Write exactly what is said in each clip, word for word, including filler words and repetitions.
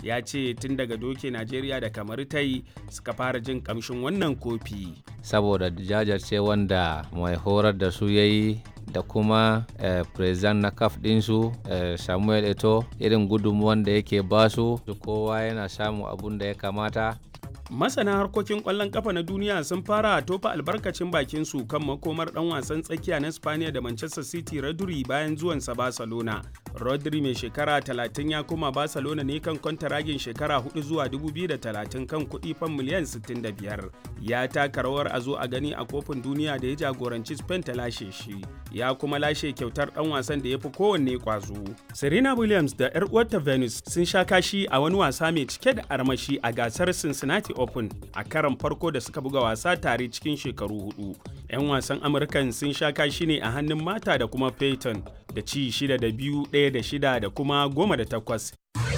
ya ce tun daga doke Najeriya da kamar ta yi suka fara jin kamshin wannan kofi. Saboda jajirce wanda mai horar da su ya yi da kuma eh, president na kaf ɗinsu eh, Samuel Eto'o irin gudunmuwan da yake basu kowa yana samun abun da ya kamata. Masana harkokin ƙwallon ƙafa na duniya sun fara tofa albarkacin bakin su kan makomar ɗan wasan tsakiya na Spaniya da Manchester City Rodri bayan zuwansa Barcelona. Rodri mai shekara talatin ya koma Barcelona ne kan kwantaragin shekara hudu zuwa dubu biyu da talatin kan kuɗi fan miliyan sittin da biyar. Ya taka rawar a zo a gani a kofin duniya da ya jagoranci Spain ta lashe shi. Ya kuma lashe kyautar ɗan wasan da ya fi kowanne ƙwazo. Serena Williams da 'yar uwarta Venus sun sha kashi a wani wasa mai cike da armashi a gasar Cincinnati Open a karon farko da suka buga wasa tare cikin shekaru hudu. 'Yan wasan Amurkan sun sha kashi ne a hannun mata da kuma Peyton da ci shida da biyu, ɗaya da shida da kuma goma da takwas.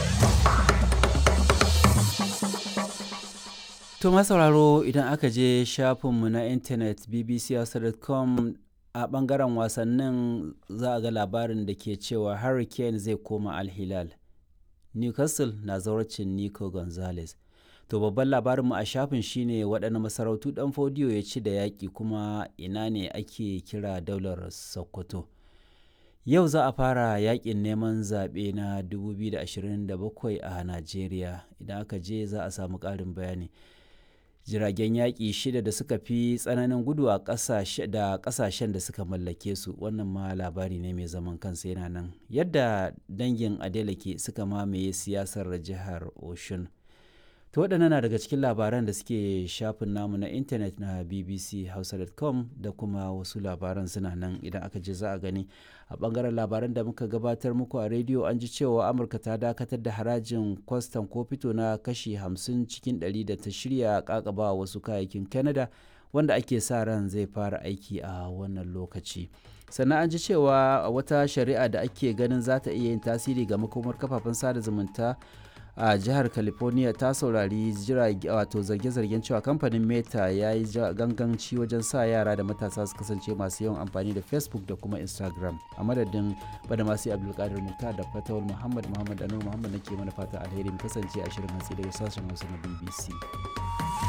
To masauraro idan aka je shafinmu na intanet b b c hausa dot com a bangaren wasannin za a ga labarin da ke cewa Harry Kane zai koma Al Hilal. Newcastle na zawarcin Nico Gonzalez. To babban labarinmu a shafin shine waɗanne masarautu ɗan fodiyo ya ci da yaƙi kuma ina ne ake kira daular Sokoto. Yau za a fara yaƙin neman zaɓe na dubu biyu da ashirin da bakwai a Najeriya. Idan aka je za a samu ƙarin bayani. Jiragen yaƙi shida da suka fi tsananin gudu a ƙasashe da ƙasashen da suka mallake su, wannan ma labari ne mai zaman kansa yana nan. Yadda dangin Adeleke suka mamaye siyasar jihar Oshun. To waɗannan na daga cikin labaran da suke shafin namu na intanet na b b c hausa dot com da kuma wasu labaran suna nan idan aka je za a gani. A ɓangaren labaran da muka gabatar muku a rediyo an ji cewa Amurka ta dakatar da harajin kwastam ko fito na kashi hamsin cikin ɗari da ta shirya ƙaƙaba wasu kayayyakin Canada wanda ake sa ran zai fara aiki a wannan lokaci. Sannan an ji cewa wata shari'a da ake ganin za ta iya yin tasiri ga makomar kafafen sada zumunta a jihar California ta saurari wato zarge-zargen cewa kamfanin Meta ya yi ganganci wajen sa yara da matasa su kasance masu yawan amfani da Facebook da kuma Instagram. A madadin Badamasi Abdulkadir Muktar da Fatawul Muhammad Muhammad Anur Muhammad nake mana fata alheri mu kasance a shirin hatsi daga sashen Hausa na B B C.